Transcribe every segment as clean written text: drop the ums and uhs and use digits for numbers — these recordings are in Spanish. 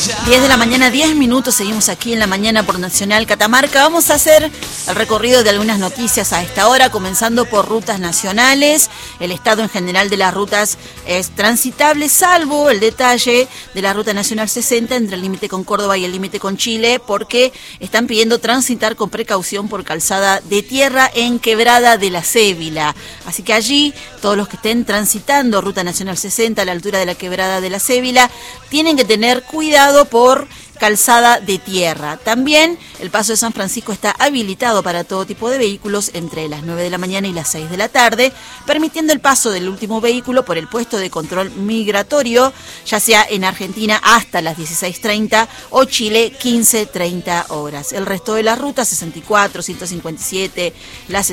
10 de la mañana, 10 minutos, seguimos aquí en la mañana por Nacional Catamarca. Vamos a hacer el recorrido de algunas noticias a esta hora, comenzando por rutas nacionales. El estado en general de las rutas es transitable, salvo el detalle de la ruta nacional 60 entre el límite con Córdoba y el límite con Chile, porque están pidiendo transitar con precaución por calzada de tierra en Quebrada de la Cébila. Así que allí, todos los que estén transitando ruta nacional 60 a la altura de la Quebrada de la Cébila, tienen que tener cuidado por calzada de tierra. También el paso de San Francisco está habilitado para todo tipo de vehículos entre las 9 de la mañana y las 6 de la tarde, permitiendo el paso del último vehículo por el puesto de control migratorio, ya sea en Argentina hasta las 16:30 o Chile 15:30 horas. El resto de las rutas, 64, 157, la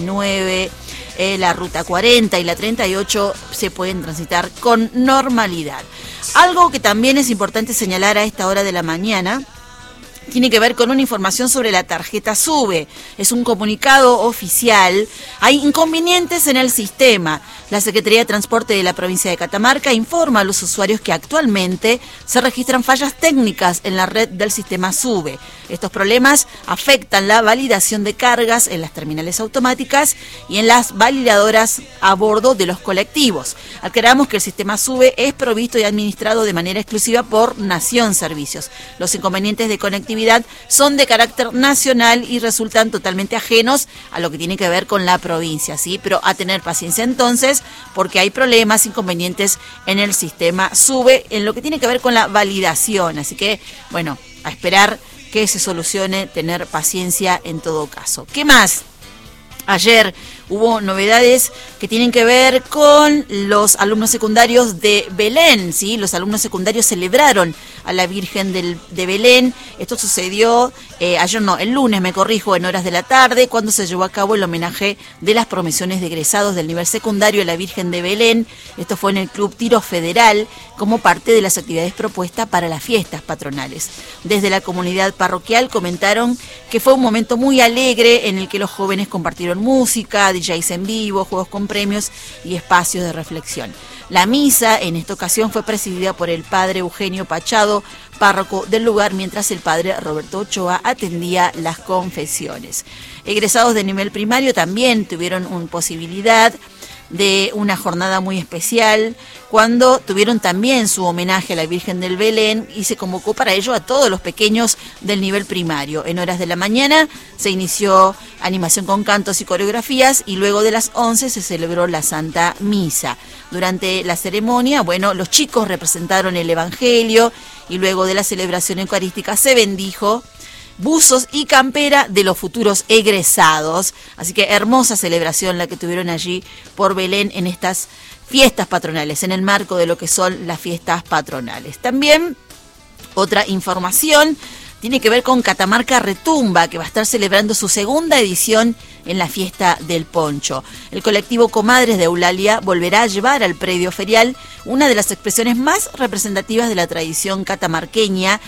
79, la ruta 40 y la 38, se pueden transitar con normalidad. Algo que también es importante señalar a esta hora de la mañana tiene que ver con una información sobre la tarjeta SUBE. Es un comunicado oficial. Hay inconvenientes en el sistema. La Secretaría de Transporte de la provincia de Catamarca informa a los usuarios que actualmente se registran fallas técnicas en la red del sistema SUBE. Estos problemas afectan la validación de cargas en las terminales automáticas y en las validadoras a bordo de los colectivos. Aclaramos que el sistema SUBE es provisto y administrado de manera exclusiva por Nación Servicios. Los inconvenientes de conectividad son de carácter nacional y resultan totalmente ajenos a lo que tiene que ver con la provincia, ¿sí? Pero a tener paciencia entonces, porque hay problemas, inconvenientes en el sistema SUBE en lo que tiene que ver con la validación. Así que, bueno, a esperar que se solucione, tener paciencia en todo caso. ¿Qué más? Ayer hubo novedades que tienen que ver con los alumnos secundarios de Belén, ¿sí? Los alumnos secundarios celebraron a la Virgen de Belén. Esto sucedió el lunes, en horas de la tarde, cuando se llevó a cabo el homenaje de las promociones de egresados del nivel secundario a la Virgen de Belén. Esto fue en el Club Tiro Federal, como parte de las actividades propuestas para las fiestas patronales. Desde la comunidad parroquial comentaron que fue un momento muy alegre en el que los jóvenes compartieron música, DJs en vivo, juegos con premios y espacios de reflexión. La misa en esta ocasión fue presidida por el padre Eugenio Pachado, párroco del lugar, mientras el padre Roberto Ochoa atendía las confesiones. Egresados de nivel primario también tuvieron una posibilidad de una jornada muy especial, cuando tuvieron también su homenaje a la Virgen del Belén y se convocó para ello a todos los pequeños del nivel primario. En horas de la mañana se inició animación con cantos y coreografías y luego de las 11 se celebró la Santa Misa. Durante la ceremonia, los chicos representaron el Evangelio y luego de la celebración eucarística se bendijo buzos y campera de los futuros egresados. Así que hermosa celebración la que tuvieron allí por Belén en estas fiestas patronales, en el marco de lo que son las fiestas patronales. También otra información tiene que ver con Catamarca Retumba, que va a estar celebrando su segunda edición en la fiesta del poncho. El colectivo Comadres de Eulalia volverá a llevar al predio ferial una de las expresiones más representativas de la tradición catamarqueña,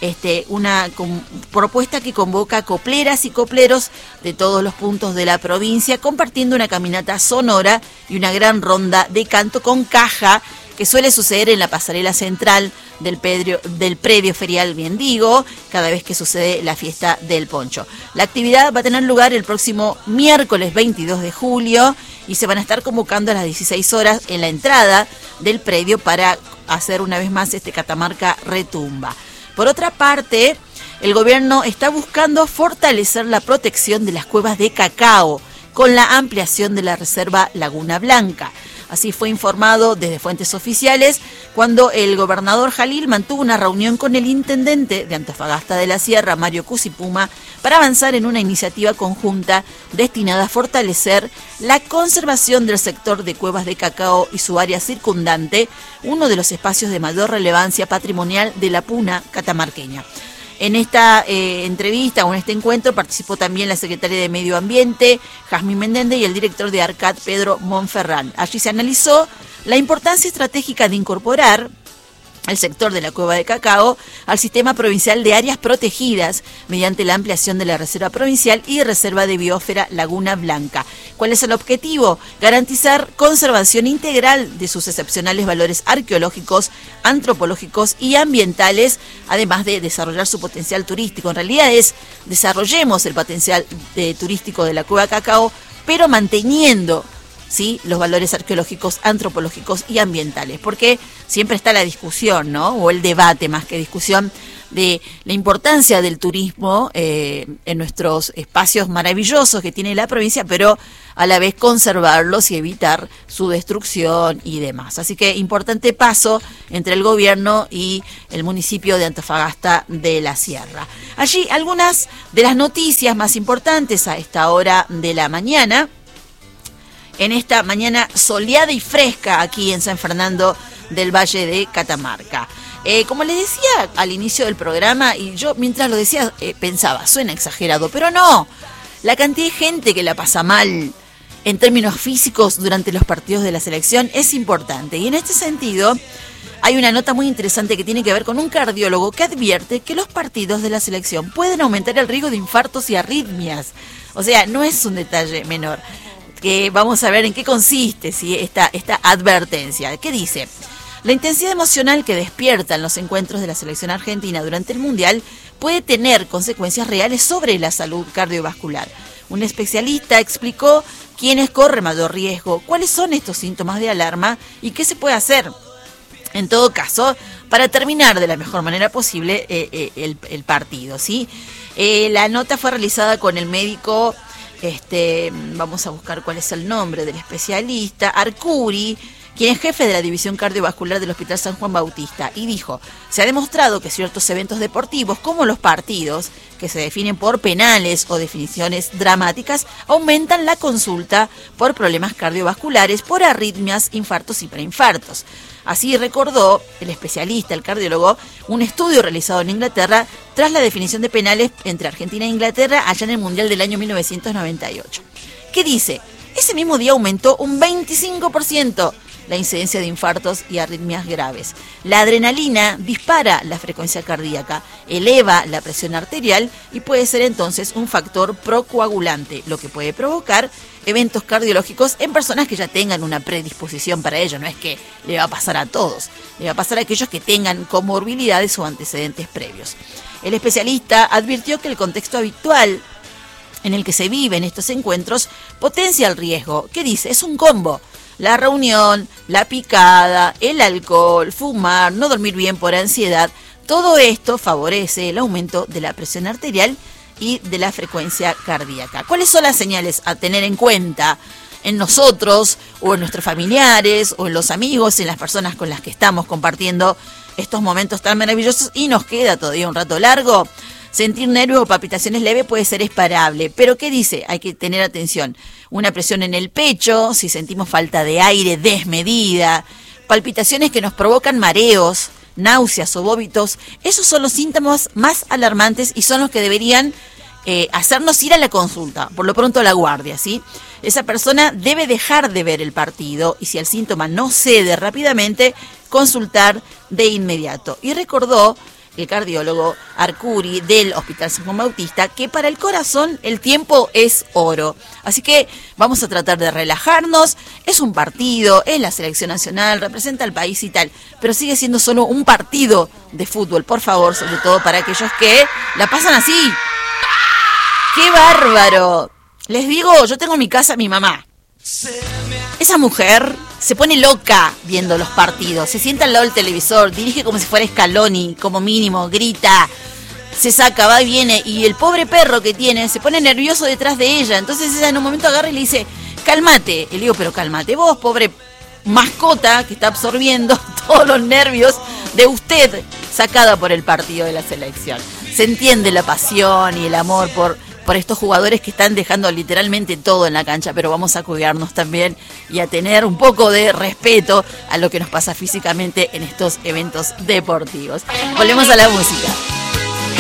una propuesta que convoca copleras y copleros de todos los puntos de la provincia, compartiendo una caminata sonora y una gran ronda de canto con caja que suele suceder en la pasarela central del predio ferial, bien digo, cada vez que sucede la fiesta del poncho. La actividad va a tener lugar el próximo miércoles 22 de julio y se van a estar convocando a las 16 horas en la entrada del predio para hacer una vez más Catamarca Retumba. Por otra parte, el gobierno está buscando fortalecer la protección de las cuevas de cacao con la ampliación de la reserva Laguna Blanca. Así fue informado desde fuentes oficiales cuando el gobernador Jalil mantuvo una reunión con el intendente de Antofagasta de la Sierra, Mario Cusipuma, para avanzar en una iniciativa conjunta destinada a fortalecer la conservación del sector de cuevas de cacao y su área circundante, uno de los espacios de mayor relevancia patrimonial de la puna catamarqueña. En esta entrevista o en este encuentro participó también la secretaria de Medio Ambiente, Jazmín Mendende, y el director de ARCAT, Pedro Monferrán. Allí se analizó la importancia estratégica de incorporar el sector de la Cueva de Cacao al sistema provincial de áreas protegidas mediante la ampliación de la Reserva Provincial y Reserva de Biosfera Laguna Blanca. ¿Cuál es el objetivo? Garantizar conservación integral de sus excepcionales valores arqueológicos, antropológicos y ambientales, además de desarrollar su potencial turístico. En realidad desarrollemos el potencial turístico de la Cueva de Cacao, pero manteniendo, ¿sí?, los valores arqueológicos, antropológicos y ambientales, porque siempre está la discusión, ¿no?, o el debate más que discusión, de la importancia del turismo en nuestros espacios maravillosos que tiene la provincia, pero a la vez conservarlos y evitar su destrucción y demás. Así que importante paso entre el gobierno y el municipio de Antofagasta de la Sierra. Allí algunas de las noticias más importantes a esta hora de la mañana, en esta mañana soleada y fresca aquí en San Fernando del Valle de Catamarca. Como les decía al inicio del programa, y yo mientras lo decía pensaba, suena exagerado, pero no, la cantidad de gente que la pasa mal en términos físicos durante los partidos de la selección es importante. Y en este sentido hay una nota muy interesante que tiene que ver con un cardiólogo que advierte que los partidos de la selección pueden aumentar el riesgo de infartos y arritmias. O sea, no es un detalle menor. Que vamos a ver en qué consiste, ¿sí?, esta advertencia. ¿Qué dice? La intensidad emocional que despiertan los encuentros de la selección argentina durante el Mundial puede tener consecuencias reales sobre la salud cardiovascular. Un especialista explicó quiénes corren mayor riesgo, cuáles son estos síntomas de alarma y qué se puede hacer, en todo caso, para terminar de la mejor manera posible el partido, ¿sí? La nota fue realizada con el médico, vamos a buscar cuál es el nombre del especialista, Arcuri, quien es jefe de la División Cardiovascular del Hospital San Juan Bautista, y dijo: se ha demostrado que ciertos eventos deportivos, como los partidos, que se definen por penales o definiciones dramáticas, aumentan la consulta por problemas cardiovasculares, por arritmias, infartos y preinfartos. Así recordó el especialista, el cardiólogo, un estudio realizado en Inglaterra tras la definición de penales entre Argentina e Inglaterra allá en el Mundial del año 1998. ¿Qué dice? Ese mismo día aumentó un 25% la incidencia de infartos y arritmias graves. La adrenalina dispara la frecuencia cardíaca, eleva la presión arterial y puede ser entonces un factor procoagulante, lo que puede provocar eventos cardiológicos en personas que ya tengan una predisposición para ello. No es que le va a pasar a todos, le va a pasar a aquellos que tengan comorbilidades o antecedentes previos. El especialista advirtió que el contexto habitual en el que se viven estos encuentros potencia el riesgo. ¿Qué dice? Es un combo. La reunión, la picada, el alcohol, fumar, no dormir bien por ansiedad, todo esto favorece el aumento de la presión arterial y de la frecuencia cardíaca. ¿Cuáles son las señales a tener en cuenta en nosotros o en nuestros familiares o en los amigos, en las personas con las que estamos compartiendo estos momentos tan maravillosos y nos queda todavía un rato largo? Sentir nervios o palpitaciones leves puede ser esperable, pero ¿qué dice? Hay que tener atención. Una presión en el pecho, si sentimos falta de aire desmedida, palpitaciones que nos provocan mareos, náuseas o vómitos, esos son los síntomas más alarmantes y son los que deberían hacernos ir a la consulta, por lo pronto a la guardia, ¿sí? Esa persona debe dejar de ver el partido y si el síntoma no cede rápidamente, consultar de inmediato. Y recordó el cardiólogo Arcuri del Hospital San Juan Bautista que para el corazón el tiempo es oro. Así que vamos a tratar de relajarnos. Es un partido, es la selección nacional, representa al país y tal, pero sigue siendo solo un partido de fútbol, por favor, sobre todo para aquellos que la pasan así. ¡Qué bárbaro! Les digo, yo tengo en mi casa a mi mamá. Esa mujer se pone loca viendo los partidos, se sienta al lado del televisor, dirige como si fuera Scaloni, como mínimo, grita, se saca, va y viene, y el pobre perro que tiene se pone nervioso detrás de ella. Entonces ella en un momento agarra y le dice: cálmate. Y le digo: pero cálmate vos, pobre mascota que está absorbiendo todos los nervios de usted, sacada por el partido de la selección. Se entiende la pasión y el amor por estos jugadores que están dejando literalmente todo en la cancha, pero vamos a cuidarnos también y a tener un poco de respeto a lo que nos pasa físicamente en estos eventos deportivos. Volvemos a la música.